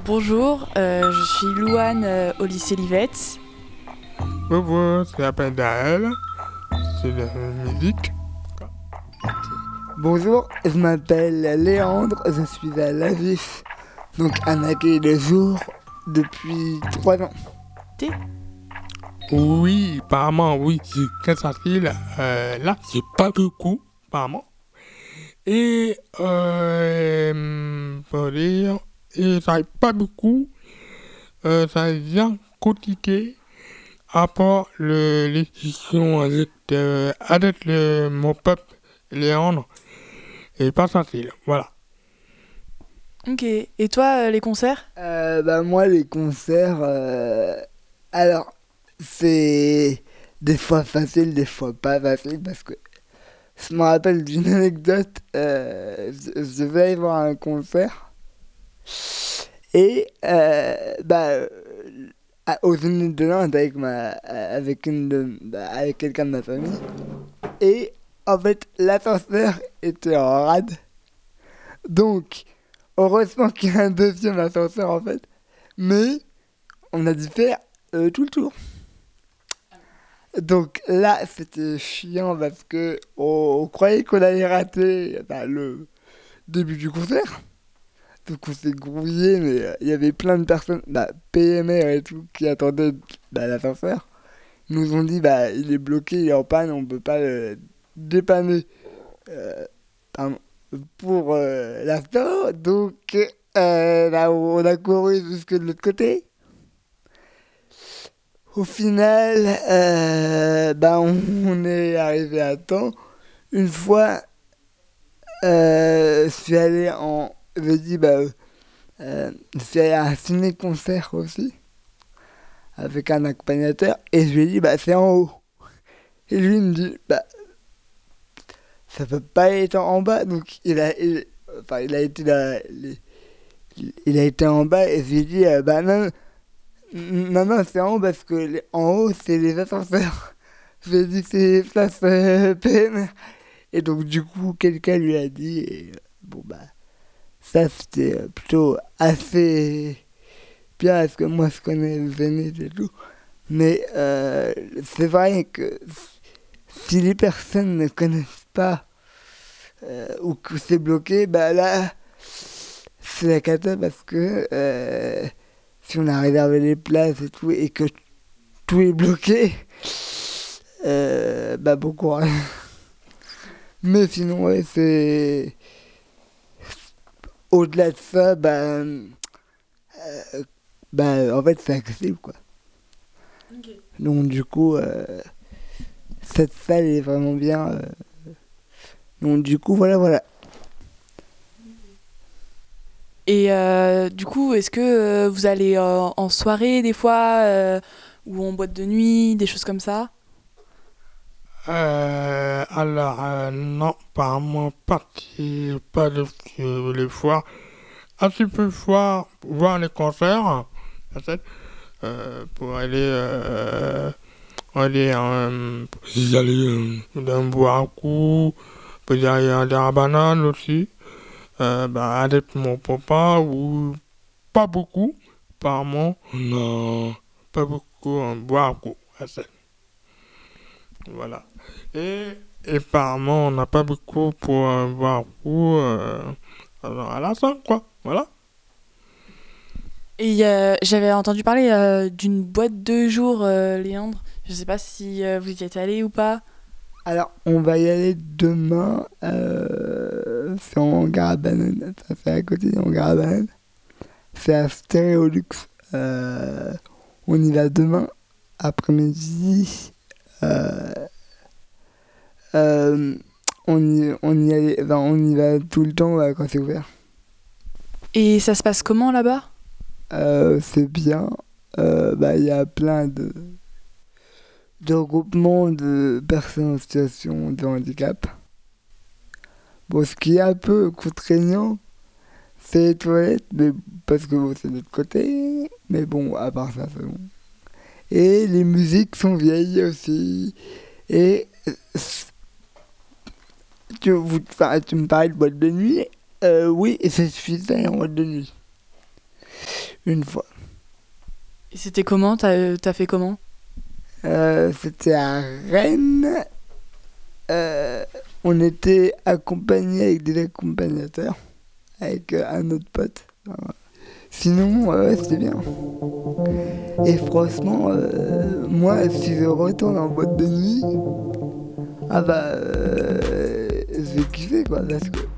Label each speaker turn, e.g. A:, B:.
A: Bonjour, je suis Louane au lycée Livette.
B: Bonjour, je m'appelle Daël, c'est de la musique.
C: Bonjour, je m'appelle Léandre, je suis à l'AVIF, donc un accueil de jour depuis 3 ans.
B: Oui, apparemment, oui, c'est très facile. Là, c'est pas beaucoup, apparemment. Et, pour dire, et ça n'est pas beaucoup, ça vient compliqué à part les discussions avec mon peuple Léandre. Et pas facile, voilà.
A: Ok, et toi, les concerts?
C: Moi les concerts, alors c'est des fois facile, des fois pas facile parce que je me rappelle d'une anecdote, je vais aller voir un concert et aux Zénith de Nantes avec quelqu'un de ma famille et en fait l'ascenseur était en rade donc heureusement qu'il y a un deuxième ascenseur en fait, mais on a dû faire tout le tour. Donc là, c'était chiant parce que on croyait qu'on allait rater le début du concert. Donc on s'est grouillé, mais il y avait plein de personnes, PMR et tout, qui attendaient l'ascenseur. Ils nous ont dit, il est bloqué, il est en panne, on peut pas le dépanner pardon, pour l'instant. Donc on a couru jusque de l'autre côté. Au final, on est arrivé à temps. Une fois, je suis allé en. Je dis, je suis allé à un ciné-concert aussi, avec un accompagnateur, et je lui ai dit, c'est en haut. Et lui, il me dit, ça peut pas être en bas. Donc, il a été là, il a été en bas, et je lui ai dit, non. Non, c'est en haut parce que en haut, c'est les ascenseurs. Je lui ai dit, c'est place PM. Et donc, du coup, quelqu'un lui a dit, et ça c'était plutôt assez bien parce que moi je connais le Zénith et tout. Mais c'est vrai que si les personnes ne connaissent pas ou que c'est bloqué, là, c'est la cata parce que si on a réservé les places et tout et que tout est bloqué, bon courage. Mais sinon, ouais, c'est. Au-delà de ça, en fait, c'est accessible, quoi.
A: Okay.
C: Donc, du coup, cette salle est vraiment bien. Donc, du coup, voilà.
A: Et du coup, est-ce que vous allez en soirée des fois ou en boîte de nuit, des choses comme ça?
B: Non, apparemment pas de les fois. Assez peu fois voir les concerts, peut-être, pour aller d'un boire un coup, peut y aller à la banane aussi, avec mon papa ou pas beaucoup, apparemment, non, pas beaucoup, boire un coup, assez. Voilà. Et apparemment, on n'a pas beaucoup pour boire un coup, alors à la fin, quoi, voilà.
A: Et j'avais entendu parler d'une boîte de jour, Léandre. Je sais pas si vous y êtes allé ou pas.
C: Alors, on va y aller demain. C'est en gare à Banane. Ça fait à côté en gare à Banane. C'est à Stéréolux. On y va demain après-midi. On y va tout le temps quand c'est ouvert.
A: Et ça se passe comment là-bas?
C: C'est bien. Y a plein de regroupements de personnes en situation de handicap. Bon, ce qui est un peu contraignant, c'est les toilettes, mais parce que c'est de l'autre côté. Mais bon, à part ça, c'est bon. Et les musiques sont vieilles aussi. Et tu me parlais de boîte de nuit. Oui, et c'est suffisant en boîte de nuit. une fois.
A: Et c'était comment? T'as fait comment?
C: C'était à Rennes. On était accompagné avec des accompagnateurs, avec un autre pote. Sinon, c'était bien. Et franchement, moi, si je retourne en boîte de nuit, je vais kiffer quoi, parce que